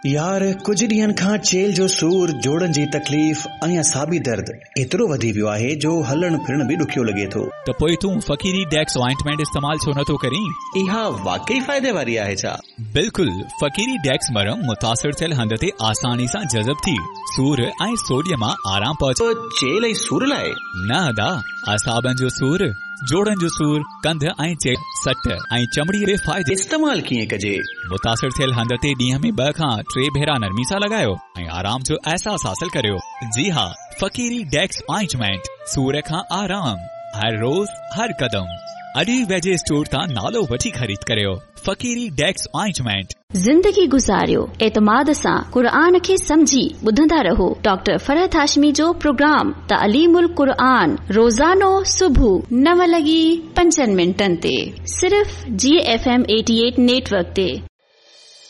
यार कुछ ॾींहनि खां चेल जो सूर, जोड़नि जी तकलीफ़ ऐं असाबी दर्द एतिरो वधी वियो आहे जो हलण फिरण बि ॾुखियो लॻे थो। त पोइ तूं फकीरी डेक्स ऑइंटमेंट इस्तेमाल छो नथो करीं? इहा वाकई फ़ाइदे वारी आहे छा? बिल्कुलु, फकीरी डेक्स मरम मुतासिर थियल हंध ते आसानी सां जज़ब थी सूर ऐं सोडियम मां आराम पहुचे। चेल ऐं सूर लाइ न अदा, असाबनि जो सूर, जोड़नि जो सूर, कंध ऐं चेल, सट ऐं चमड़ीअ जे फ़ाइदे। इस्तेमाल कीअं कजे? मुतासिर थियल हंध ते ॾींहं में 2 खां 3 भेरा नरमी सां लॻायो ऐं आराम जो अहसास हासिल करियो। जी हा, फकीरी डेक्स ऑइंटमेंट, सूर खां आराम, हर रोज़ हर कदम। अॼु वेझे स्टोर तां नालो वठी ख़रीद करियो। फकीरी डेक्स ऑइंटमेंट। ज़िंदगी गुज़ारियो एतमाद सां, क़ुरान खे समझी ॿुधंदा रहो। डॉक्टर फरहत हाशमी जो प्रोग्राम तालीमुल क़ुरान रोज़ानो सुबुह 9:05 ते सिर्फ़ GFM 88 नेटवर्क ते।